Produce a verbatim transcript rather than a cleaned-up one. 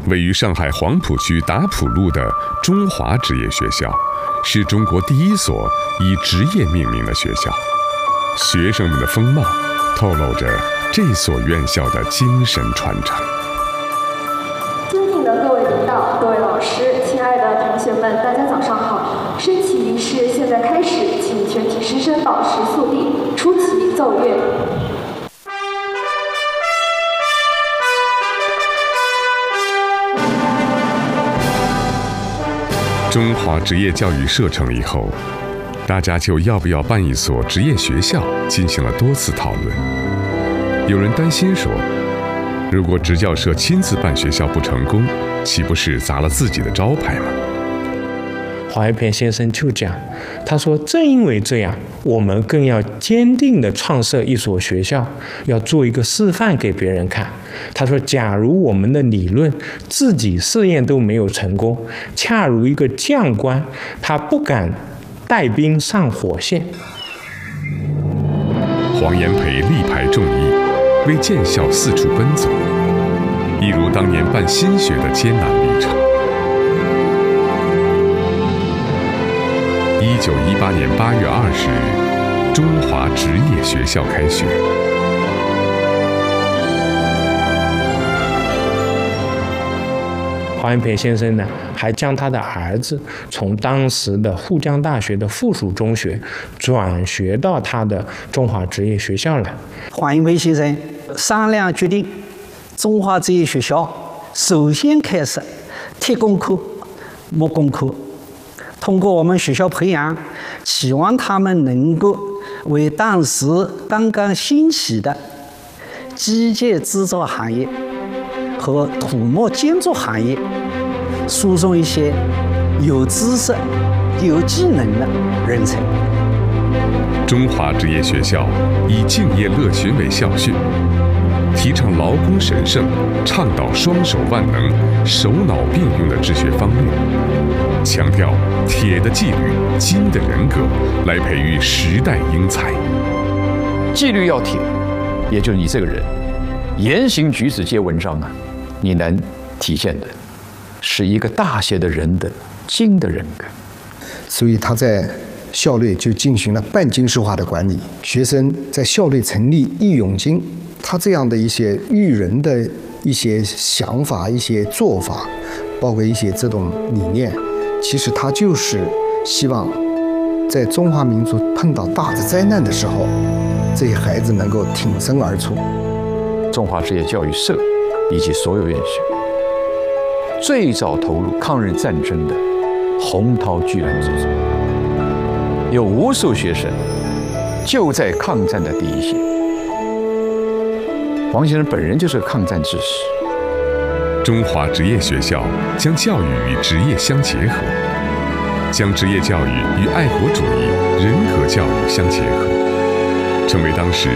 位于上海黄浦区达浦路的中华职业学校，是中国第一所以职业命名的学校。学生们的风貌透露着这所院校的精神传承。 尊敬的各位领导、各位老师、亲爱的同学们，大家早上好！升旗仪式现在开始，请全体师生保持肃立，出旗奏乐。 中华职业教育社成立后，大家就要不要办一所职业学校进行了多次讨论。有人担心说，如果职教社亲自办学校不成功，岂不是砸了自己的招牌吗？ 黄一平先生就讲，他说正因为这样，我们更要坚定地创设一所学校，要做一个示范给别人看。他说，假如我们的理论自己试验都没有成功，恰如一个将官，他不敢带兵上火线。 黄炎培力排众议，为建校四处奔走，一如当年办新学的艰难历程。一九一八年八月二十日，中华职业学校开学。 黄炎培先生呢，还将他的儿子从当时的沪江大学的附属中学转学到他的中华职业学校来。 黄炎培先生商量决定，中华职业学校首先开设铁工科、木工科，通过我们学校培养，期望他们能够为当时刚刚兴起的机械制造行业和土木建筑行业输送一些有知识、有技能的人才。 中华职业学校以敬业乐群为校训，提倡劳工神圣，倡导双手万能、手脑并用的治学方略，强调铁的纪律、金的人格，来培育时代英才。 纪律要铁，也就是你这个人，言行举止皆文章啊，你能体现的是一个大些的人的金的人格。 所以他在校内就进行了半军事化的管理，学生在校内成立义勇军，他这样的一些育人的一些想法、一些做法，包括一些这种理念，其实他就是希望在中华民族碰到大的灾难的时候，这些孩子能够挺身而出。 中华职业教育社以及所有院校最早投入抗日战争的洪涛巨澜之中，有无数学生就在抗战的第一线。黄先生本人就是个抗战志士。 中华职业学校将教育与职业相结合，将职业教育与爱国主义、人格教育相结合，成为当时